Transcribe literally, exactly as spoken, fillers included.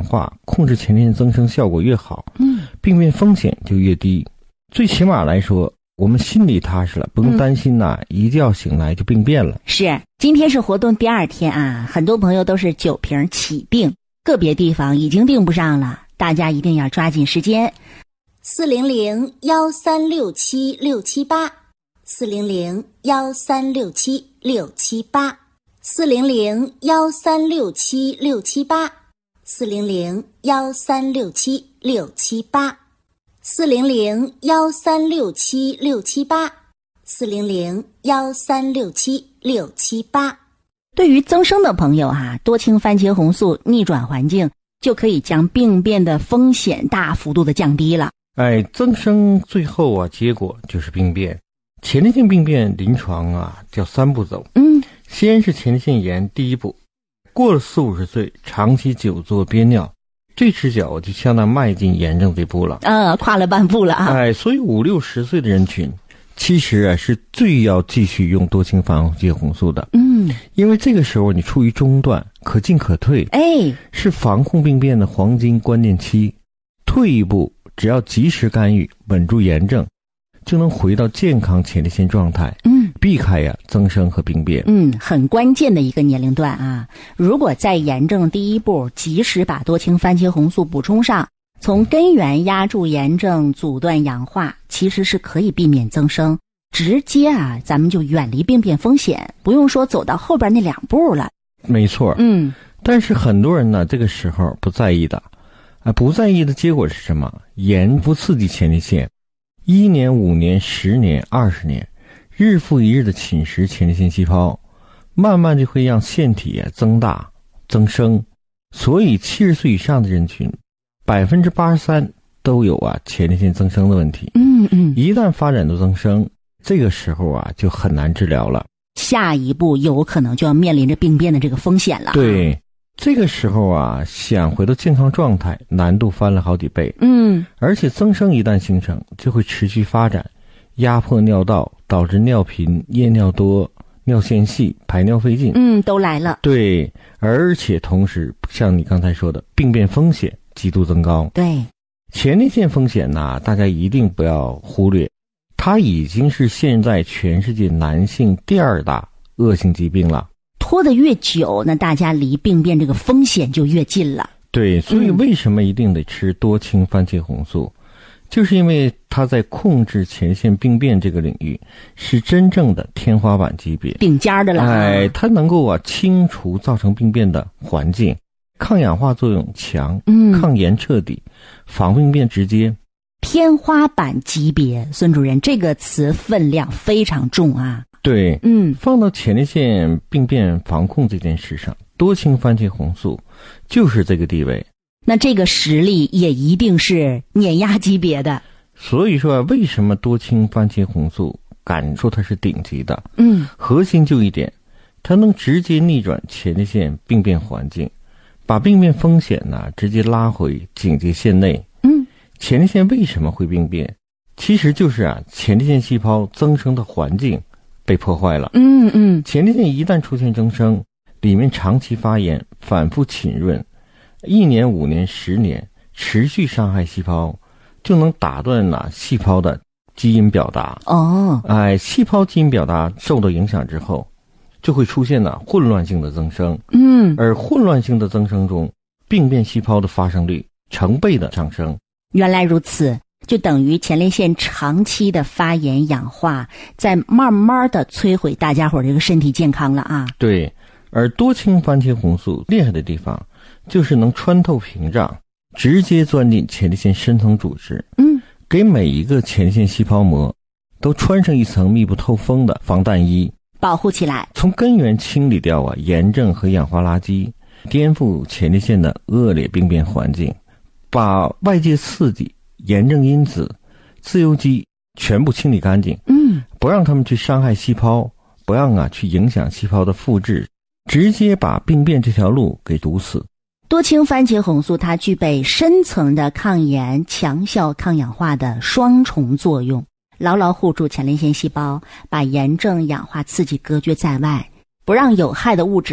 化，控制前列腺增生效果越好，嗯，病变风险就越低。最起码来说，我们心里踏实了，不用担心呐、嗯、一觉醒来就病变了。 是，今天是活动第二天啊，很多朋友都是酒瓶起病，个别地方已经订不上了，大家一定要抓紧时间。四零零幺三六七六七八，四零零幺三六七六七八，四零零幺三六七六七八，四零零幺三六七六七八，四零零幺三六七六七八，四零零幺三六七六七八。对于增生的朋友啊，多氢番茄红素逆转环境就可以将病变的风险大幅度的降低了。 哎，增生最后啊，结果就是病变。前列腺病变临床啊，叫三步走。嗯，先是前列腺炎第一步，过了四五十岁，长期久坐憋尿，这只脚就相当迈进炎症这步了。 呃，跨了半步了啊。 哎，所以五六十岁的人群，其实啊是最要继续用多氢番茄红素的。嗯，因为这个时候你处于中段，可进可退。哎，是防控病变的黄金关键期。退一步，只要及时干预，稳住炎症，就能回到健康前列腺状态，嗯，避开呀增生和病变。 嗯，很关键的一个年龄段啊。如果在炎症第一步及时把多氢番茄红素补充上，从根源压住炎症，阻断氧化，其实是可以避免增生，直接啊咱们就远离病变风险，不用说走到后边那两步了。 没错，嗯，但是很多人呢这个时候不在意的，啊，不在意的结果是什么？炎不刺激前列腺。一年、五年、十年、二十年，日复一日的侵蚀前列腺细胞，慢慢就会让腺体啊增大、增生。所以七十岁以上的人群，百分之八十三都有啊前列腺增生的问题。嗯嗯，一旦发展到增生，这个时候啊就很难治疗了。 下一步有可能就要面临着病变的这个风险了。 对。这个时候啊，想回到健康状态，难度翻了好几倍。嗯，而且增生一旦形成，就会持续发展，压迫尿道，导致尿频、夜尿多、尿线细、排尿费劲。 嗯，都来了。 对，而且同时，像你刚才说的，病变风险极度增高。 对， 前列腺风险呢，大家一定不要忽略，它已经是现在全世界男性第二大恶性疾病了。 拖得越久，那大家离病变这个风险就越近了。 对，所以为什么一定得吃多氢番茄红素、嗯、就是因为它在控制前列腺病变这个领域是真正的天花板级别， 顶尖的了。 哎，它能够啊清除造成病变的环境，抗氧化作用强，嗯，抗炎彻底，防病变直接。 天花板级别，孙主任，这个词分量非常重啊。 对，嗯，放到前列腺病变防控这件事上，多氢番茄红素就是这个地位。 那这个实力也一定是碾压级别的。 所以说，为什么多氢番茄红素敢说它是顶级的？嗯，核心就一点，它能直接逆转前列腺病变环境，把病变风险呢直接拉回警戒线内。嗯，前列腺为什么会病变？其实就是啊，前列腺细胞增生的环境被破坏了。嗯嗯，前列腺一旦出现增生，里面长期发炎，反复浸润，一年、五年、十年，持续伤害细胞，就能打断了细胞的基因表达。哦，哎，细胞基因表达受到影响之后，就会出现了混乱性的增生。嗯，而混乱性的增生中，病变细胞的发生率成倍的上升。 原来如此。就等于前列腺长期的发炎氧化，在慢慢的摧毁大家伙这个身体健康了啊。 对，而多氢番茄红素厉害的地方，就是能穿透屏障，直接钻进前列腺深层组织，嗯，给每一个前列腺细胞膜都穿上一层密不透风的防弹衣， 保护起来， 从根源清理掉啊炎症和氧化垃圾，颠覆前列腺的恶劣病变环境，把外界刺激、炎症因子、自由基全部清理干净，嗯，不让他们去伤害细胞，不让啊去影响细胞的复制，直接把病变这条路给堵死。 多氢番茄红素它具备深层的抗炎、强效抗氧化的双重作用，牢牢护住前列腺细胞，把炎症、氧化刺激隔绝在外，不让有害的物质